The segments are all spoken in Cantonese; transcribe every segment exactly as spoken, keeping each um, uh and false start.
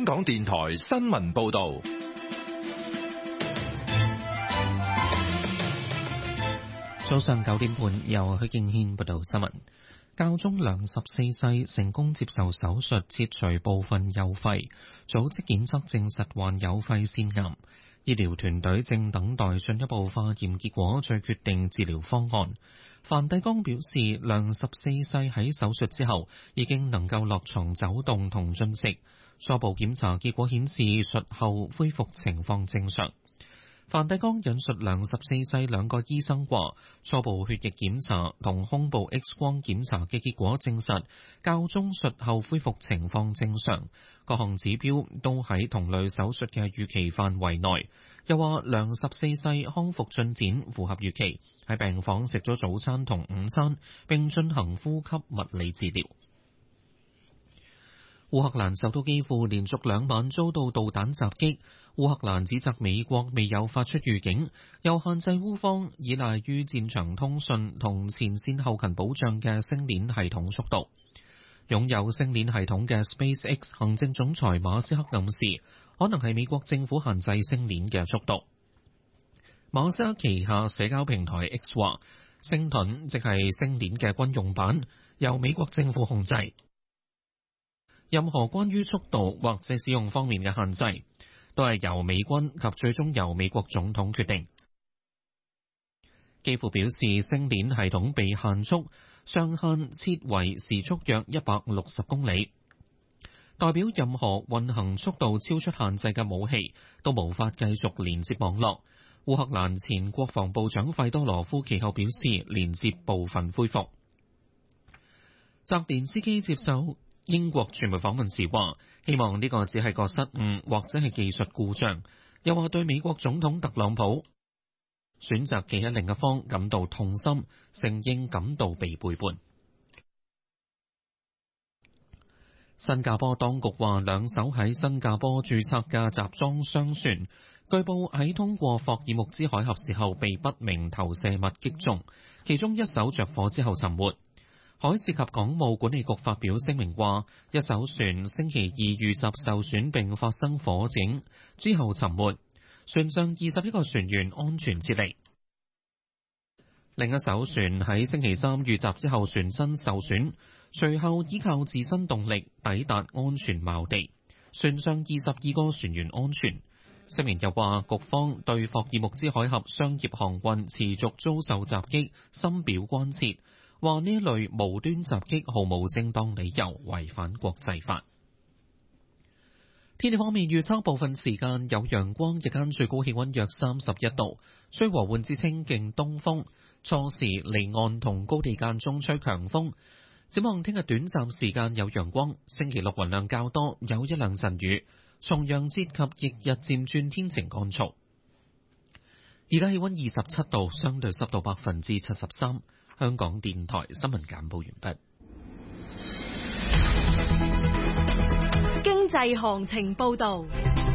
香港電台新聞報道。 早上九點半，由許敬軒報道新聞。教宗良十四世成功接受手術切除部分右肺，組織檢測證實患有肺腺癌。醫療團隊正等待進一步化驗結果，再決定治療方案。梵蒂岡表示，良十四世喺手術之後已經能夠落床走動同進食，初步檢查結果顯示術後恢復情況正常。梵蒂岡引述良十四世兩個醫生話，初步血液檢查同胸部 X 光檢查嘅結果證實，教宗術後恢復情況正常，各項指標都喺同類手術嘅預期範圍內。又話良十四世康復進展符合預期，喺病房食咗早餐同午餐，並進行呼吸物理治療。烏克蘭首都基輔連續兩晚遭到導彈襲擊，烏克蘭指責美國未有發出預警，又限制烏方依賴於戰場通訊同前線後勤保障嘅星鏈系統速度。擁有星鏈系統嘅 SpaceX 行政總裁馬斯克暗示，可能係美國政府限制星鏈嘅速度。馬斯克旗下社交平台 X 話，星盾即係星鏈嘅軍用版，由美國政府控制。任何關於速度或者使用方面嘅限制，都係由美軍及最終由美國總統決定。基輔表示，星鏈系統被限速，上限設為時速約一百六十公里，代表任何運行速度超出限制嘅武器都無法繼續連接網絡。烏克蘭前國防部長費多羅夫其後表示，連接部分恢復。澤連斯基接受英國傳媒訪問時話，希望呢個只係個失誤或者係技術故障，又話對美國總統特朗普選擇企喺另一方感到痛心，承認感到被背叛。新加坡當局話，兩艘喺新加坡註冊嘅集裝箱船，據報喺通過霍爾木茲海峽時候被不明投射物擊中，其中一艘着火之後沉沒。海事及港務管理局發表聲明話，一艘船星期二遇襲受損並發生火警，之後沉沒，船上二十一個船員安全撤離。另一艘船喺星期三遇襲之後船身受損，隨後依靠自身動力抵達安全錨地，船上二十二個船員安全。聲明又話，局方對霍爾木茲海峽商業航運持續遭受襲擊深表關切，話呢一類無端襲擊毫無正當理由，違反國際法。天氣方面預測，部分時間有陽光，日間最高氣溫約三十一度，吹和緩至清勁東風，初時離岸同高地間中吹強風。展望聽日短暫時間有陽光，星期六雲量較多，有一兩陣雨。重陽節及翌日漸轉天晴乾燥。而家氣溫二十七度，相對濕度百分之七十三。香港電台新聞簡報完畢。 經濟行情報道。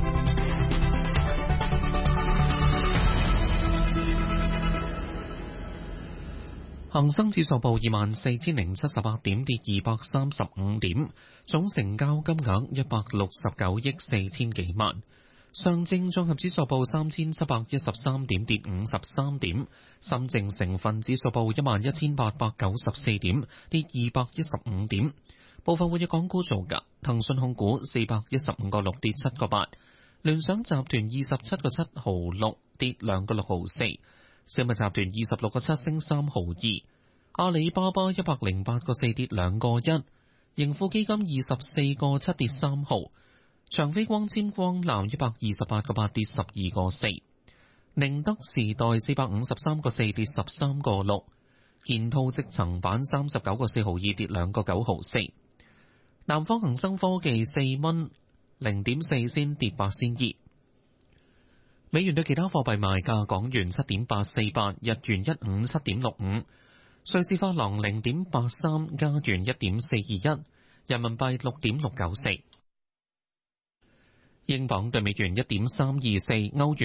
恒生指數報二萬四千零七十八點，跌二百三十五點，總成交金額一百六十九億四千幾萬。上證綜合指數報三千七百一十三點，跌五十三點。深證成分指數報一萬一千八百九十四點，跌二百一十五點。部分活躍港股做價，騰訊控股四百一十五個六跌七個八，聯想集團二十七個七毫六跌兩個六毫四。小米集團二十六個七升三毫二，阿里巴巴一百零八個四跌兩個一，盈富基金二十四個七跌三毫，長飛光纖光纜一百二十八個八跌十二個四，寧德時代四百五十三個四跌十三個六，建滔積層板三十九個四毫二跌兩個九毫四，南方恒生科技四蚊零點四仙跌八仙二。美元對其他貨幣賣價：港元七點八四八，日元一五七點六五，瑞士法郎零點八三，加元一點四二一，人民幣六點六九四，英鎊對美元一點三二四，歐元